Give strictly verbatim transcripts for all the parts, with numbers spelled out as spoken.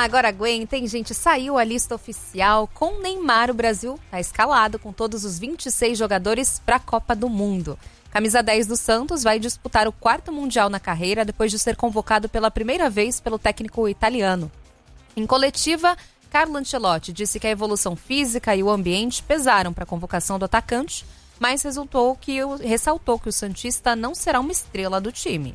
Ah, agora aguentem, gente, saiu a lista oficial. Com Neymar, o Brasil está escalado com todos os vinte e seis jogadores para a Copa do Mundo. Camisa dez do Santos vai disputar o quarto Mundial na carreira depois de ser convocado pela primeira vez pelo técnico italiano. Em coletiva, Carlo Ancelotti disse que a evolução física e o ambiente pesaram para a convocação do atacante, mas resultou que o, ressaltou que o santista não será uma estrela do time.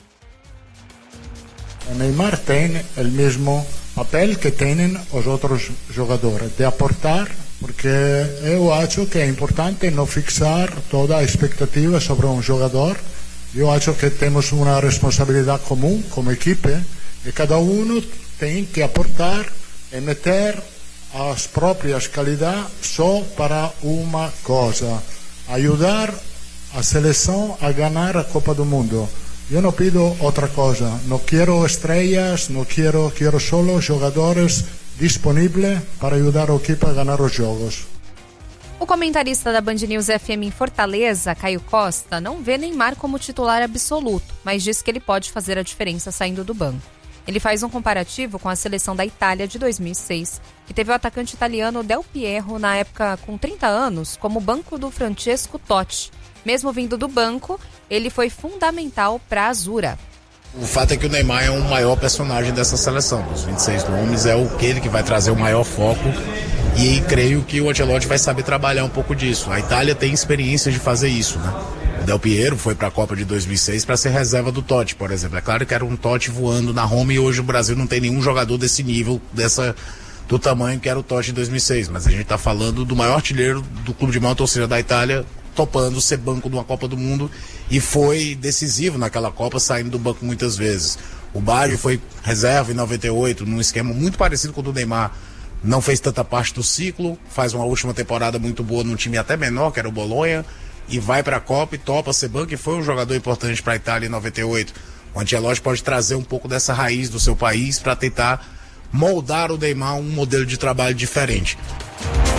O Neymar tem o mesmo papel que têm os outros jogadores, de aportar, porque eu acho que é importante não fixar toda a expectativa sobre um jogador. Eu acho que temos uma responsabilidade comum como equipe e cada um tem que aportar e meter as próprias qualidades só para uma coisa: ajudar a seleção a ganhar a Copa do Mundo. Eu não pido outra coisa, não quero estrelas, não quero, quero só jogadores disponíveis para ajudar a equipe a ganhar os jogos. O comentarista da Band News F M em Fortaleza, Caio Costa, não vê Neymar como titular absoluto, mas diz que ele pode fazer a diferença saindo do banco. Ele faz um comparativo com a seleção da Itália de dois mil e seis, que teve o atacante italiano Del Piero, na época com trinta anos, como banco do Francesco Totti. Mesmo vindo do banco, ele foi fundamental para a Azzurra. O fato é que o Neymar é o maior personagem dessa seleção. Dos vinte e seis nomes, é aquele que vai trazer o maior foco. E creio que o Ancelotti vai saber trabalhar um pouco disso. A Itália tem experiência de fazer isso, né? O Del Piero foi para a Copa de dois mil e seis para ser reserva do Totti, por exemplo. É claro que era um Totti voando na Roma e hoje o Brasil não tem nenhum jogador desse nível, dessa, do tamanho que era o Totti em dois mil e seis. Mas a gente está falando do maior artilheiro do clube de maior torcida da Itália, topando ser banco de uma Copa do Mundo, e foi decisivo naquela Copa, saindo do banco muitas vezes. O Baggio foi reserva em noventa e oito, num esquema muito parecido com o do Neymar. Não fez tanta parte do ciclo, faz uma última temporada muito boa num time até menor, que era o Bolonha, e vai para a Copa e topa ser banco, e foi um jogador importante para a Itália em noventa e oito. O Ancelotti pode trazer um pouco dessa raiz do seu país para tentar moldar o Neymar um modelo de trabalho diferente.